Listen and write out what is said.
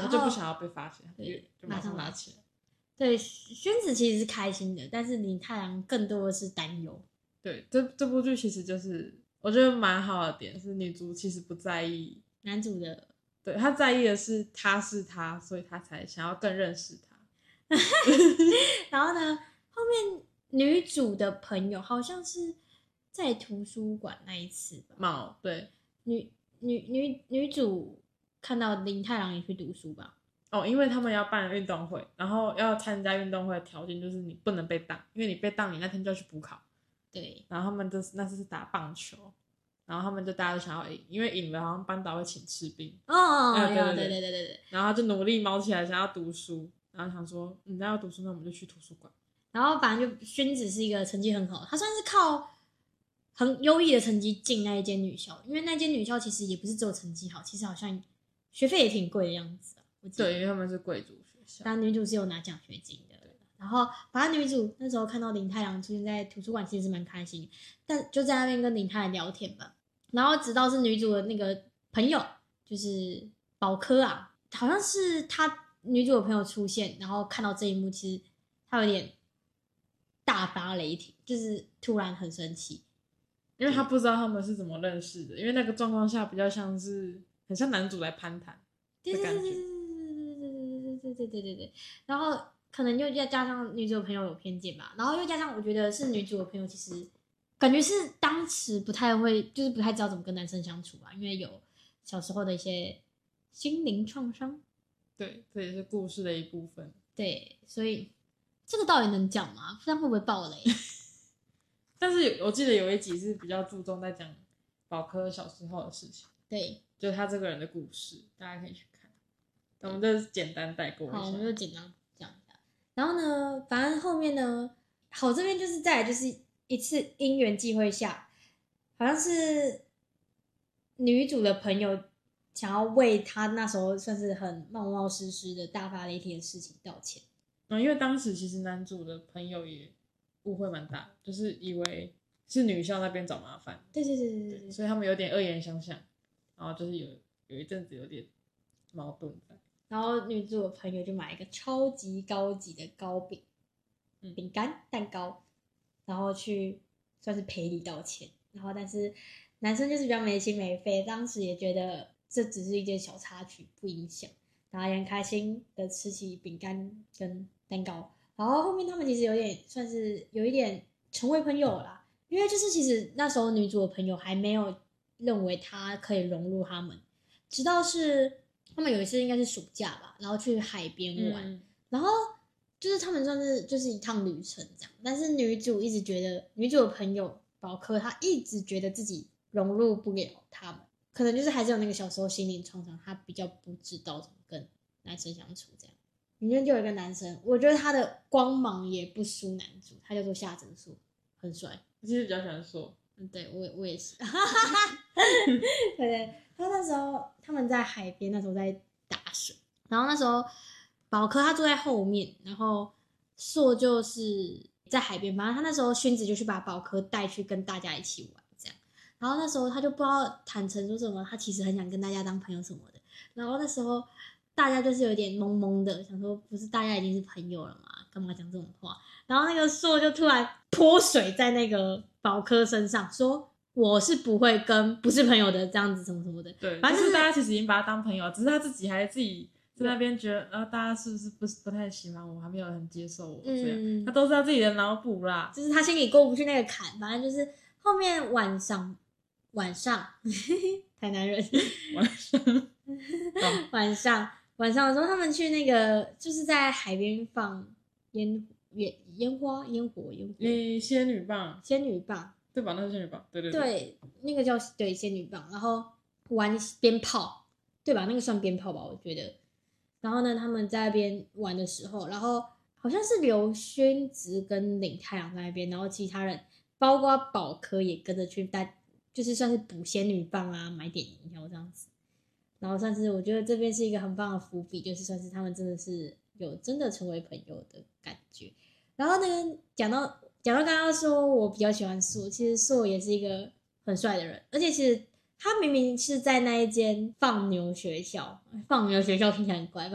他就不想要被发现，就马上拿起来。 对，宣子其实是开心的，但是林太郎更多的是担忧。 对，这部剧其实就是我觉得蛮好的点是女主其实不在意男主的， 对，她在意的是他是他，所以她才想要更认识他。 然后呢，后面女主的朋友好像是在图书馆那一次吧。 对， 女主看到林太郎也去读书吧。 因为他们要办运动会，然后要参加运动会的条件就是你不能被当，因为你被当，你那天就要去补考。 对， 然后他们那次是打棒球，然后他们就大家都想要赢，因为赢了好像班导会请吃冰。 对， 然后就努力卯起来想要读书，然后想说那要读书，那我们就去图书馆。 然后反正就宣子是一个成绩很好，他算是靠很优异的成绩进那一间女校，因为那间女校其实也不是只有成绩好，其实好像学费也挺贵的样子。 对，因为他们是贵族学校， 但女主是有拿奖学金的。然后反正女主那时候看到林太郎出现在图书馆，其实是蛮开心，但就在那边跟林太郎聊天吧。然后直到是女主的那个朋友，就是宝科啊，好像是她女主的朋友出现，然后看到这一幕，其实她有点大发雷霆，就是突然很生气， 因为她不知道他们是怎么认识的，因为那个状况下比较像是很像男主来攀谈的感觉。 对，然后可能又加上女主的朋友有偏见吧，然后又加上我觉得是女主的朋友其实感觉是当时不太会，就是不太知道怎么跟男生相处吧，因为有小时候的一些心灵创伤。 对，这也是故事的一部分。 对，所以这个到底能讲吗？不然会不会爆雷？ 但是我记得有一集是比较注重在讲宝科小时候的事情， 对， 就是他这个人的故事，大家可以去看。我们就简单带过一下。 好，我们就简单讲一下。然后呢，反正后面呢，好这边就是再来就是一次因缘际会下，好像是女主的朋友想要为她那时候算是很冒冒失失的大发雷霆的事情道歉。 因为当时其实男主的朋友也误会蛮大，就是以为是女校那边找麻烦。 对， 所以他们有点恶言相向，然后就是有一阵子有点矛盾在。 然后女主的朋友就买一个超级高级的糕饼、饼干、蛋糕，然后去算是赔礼道歉。然后但是男生就是比较没心没肺，当时也觉得这只是一件小插曲，不影响，然后也很开心的吃起饼干跟蛋糕。然后后面他们其实有点算是有一点成为朋友了啦，因为就是其实那时候女主的朋友还没有认为她可以融入他们，直到是他们有一次应该是暑假吧，然后去海边玩，然后就是他们算是就是一趟旅程这样，但是女主一直觉得女主的朋友宝科她一直觉得自己融入不了他们，可能就是还是有那个小时候心灵创伤，她比较不知道怎么跟男生相处这样。里面就有一个男生，我觉得他的光芒也不输男主，他叫做夏泽树，很帅。 我其实比较喜欢说， 对，我也是。对，他那时候他们在海边，那时候在打水，然后那时候宝科他坐在后面，然后硕就是在海边，反正他那时候薰子就去把宝科带去跟大家一起玩这样，然后那时候他就不知道坦诚说什么，他其实很想跟大家当朋友什么的，然后那时候大家就是有点懵懵的，想说不是大家已经是朋友了吗？干嘛讲这种话？然后那个硕就突然泼水在那个宝科身上，说我是不会跟不是朋友的这样子什么什么的。 对， 反正就是大家其实已经把他当朋友，只是他自己在那边觉得，大家是不太喜欢我，还没有很接受我这样，他都是他自己的脑补啦， 就是他心里过不去那个坎。反正就是后面晚上台南人晚上的时候，他们去那个就是在海边放烟火， 仙女棒，对吧？那是仙女棒，对， 那个叫对仙女棒，然后玩鞭炮，对吧？那个算鞭炮吧，我觉得。然后呢，他们在那边玩的时候，然后好像是刘轩直跟林太阳在那边，然后其他人包括宝科也跟着去带，就是算是补仙女棒啊，买点饮料这样子。然后算是我觉得这边是一个很棒的伏笔，就是算是他们真的是有真的成为朋友的感觉。然后呢，讲到刚刚说我比较喜欢硕，其实硕也是一个很帅的人，而且其实他明明是在那一间放牛学校听起来很怪，反